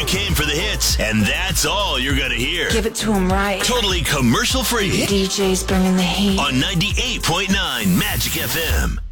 came for the hits, and that's all you're going to hear. Give it to him right. Totally commercial free. DJ's bringing the heat. On 98.9 Magic FM.